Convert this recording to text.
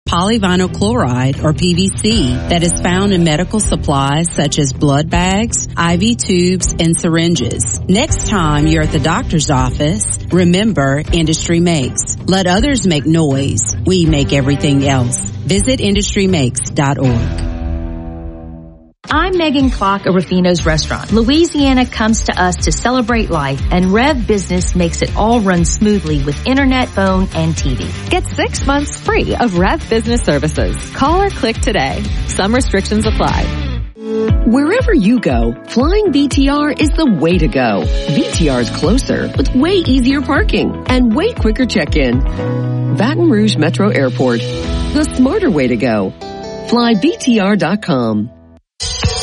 polyvinyl chloride, or PVC, that is found in medical supplies such as blood bags, IV tubes, and syringes. Next time you're at the doctor's office, remember, industry makes. Let others make noise. We make everything else. Visit industrymakes.org. I'm Megan Clark of Rufino's Restaurant. Louisiana comes to us to celebrate life, and Rev Business makes it all run smoothly with internet, phone, and TV. Get 6 months free of Rev Business services. Call or click today. Some restrictions apply. Wherever you go, flying BTR is the way to go. BTR is closer with way easier parking and way quicker check-in. Baton Rouge Metro Airport, the smarter way to go. FlyBTR.com.